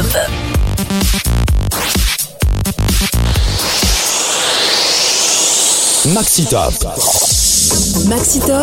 Maxi Top. Maxi Top.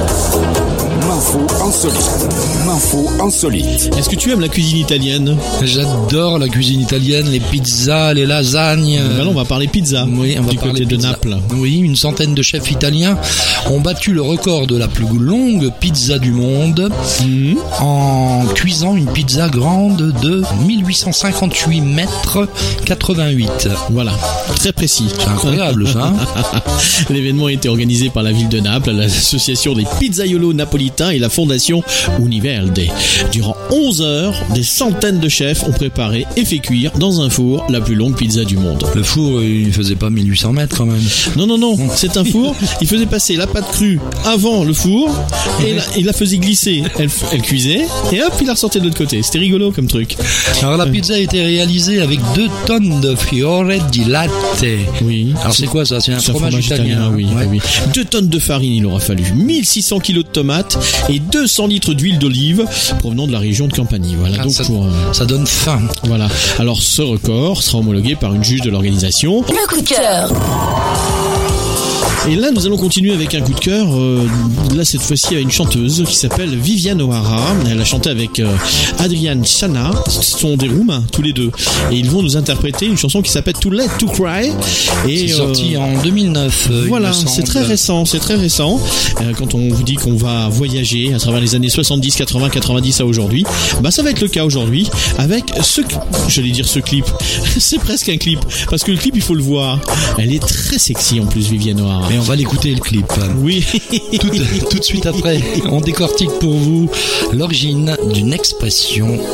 L'info insolite. Est-ce que tu aimes la cuisine italienne? J'adore la cuisine italienne, les pizzas, les lasagnes. Ben on va parler pizza. Oui, on va du parler côté de pizza. Naples. Oui, une centaine de chefs italiens ont battu le record de la plus longue pizza du monde en cuisant une pizza grande de 1858 mètres 88. Voilà, très précis. C'est incroyable ça. L'événement a été organisé par la ville de Naples, l'association des pizzaiolos napolitains et la fondation Univerde. Durant 11 heures, des centaines de chefs ont préparé et fait cuire dans un four la plus longue pizza du monde. Le four, il faisait pas 1800 mètres quand même. Non, c'est un four. Il faisait passer la pâte crue avant le four et il la faisait glisser. Elle cuisait et hop, il la ressortait de l'autre côté. C'était rigolo comme truc. Alors la pizza a été réalisée avec 2 tonnes de fiore di latte. Oui. Alors c'est quoi ça? C'est un fromage italien. Oui, Ouais. oui. 2 tonnes de farine, il aura fallu 1600 kilos de tomates et 200 litres d'huile d'olive provenant de la région de Campanie. Voilà, donc ça donne faim. Voilà. Alors ce record sera homologué par une juge de l'organisation. Le coup de cœur. Et là, nous allons continuer avec un coup de cœur. Là, cette fois-ci, à une chanteuse qui s'appelle Viviane O'Hara. Elle a chanté avec Adrian Chana. Ce sont des Roumains, tous les deux. Et ils vont nous interpréter une chanson qui s'appelle Too Late to Cry. Et c'est sorti en 2009. Voilà, c'est très récent. Quand on vous dit qu'on va voyager à travers les années 70, 80, 90 à aujourd'hui, bah ça va être le cas aujourd'hui avec ce clip. C'est presque un clip. Parce que le clip, il faut le voir. Elle est très sexy en plus, Viviane O'Hara. Et on va l'écouter le clip. Oui. tout de suite après, on décortique pour vous l'origine d'une expression